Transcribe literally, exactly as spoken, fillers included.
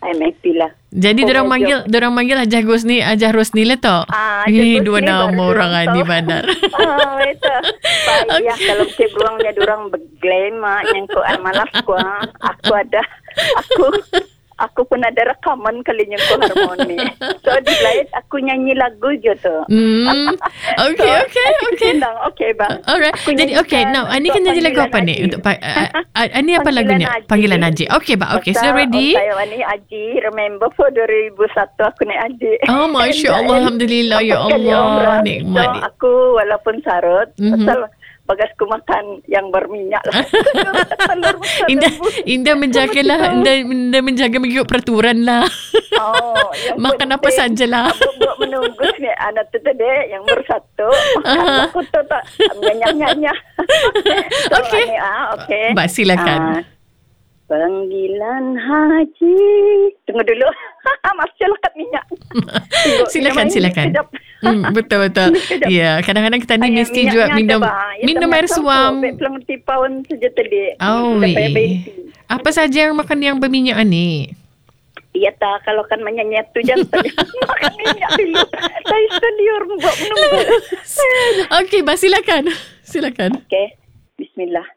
I'm happy lah. Jadi Oh, dorang my manggil dorang manggil Hajah Rosni, Hajah Rosni lah tau. Ah, Ini Hajah dua Rosni nama baru orang dorang Adi tahu. Bandar. Ah, itu. Baik ya, kalau saya beruangnya dorang berklaim mak yang ko malas ko. ah. Aku ada aku aku pun ada rekaman kalinya ko harmoni. So di lain aku nyanyi lagu je tu. Hmm. Okay, So, okay, aku okay. senang. Okay bang. Alright. Aku Jadi okay, nyanyikan now Ani untuk kan nyanyi lagu apa panggilan ni Haji. untuk pa- uh, uh, Ani apa Panggilan lagunya? Haji. Panggilan Haji. Okay, ba. Okay, so Pasal ready? Saya ni Haji, remember for dua ribu satu aku naik Haji. Oh, Masya Allah. Alhamdulillah. Ya Empat kali Allah. umrah. Nikmat So, ni. aku walaupun sarut, Mhm. pasal bagasku makan yang berminyak lah. Telur besar Indah, rebus. Indah menjagalah, Sama Indah, Indah menjaga mengikut peraturan lah. Oh, yang Makan apa penting, sajalah. Buat menunggu ni anak tu tadi yang bersatu. Makan aku tu tak nyanyi-nyanyi. So, Okey. Ani, ah, okey. Mbak, silakan. Ah, Panggilan Haji. Tunggu dulu. Masih lekat minyak. Tunggu, Silakan, minum air silakan. sekejap. Hmm, betul betul. Sekejap. Ya, kadang-kadang kita ni Ayah, mesti minyaknya juga ada, minum Bang. Ya, minum tengah air campur. suam. Baik pelang tipawan saja tadi. Oh, Dah payah eh. besi. Apa saja yang makan yang berminyak ni? Iya tak, kalau kan menyanyi tu jangan makan minyak dulu. Saya seliur buat menunggu. Okey, Mbak, silakan. Silakan. Okey, bismillah.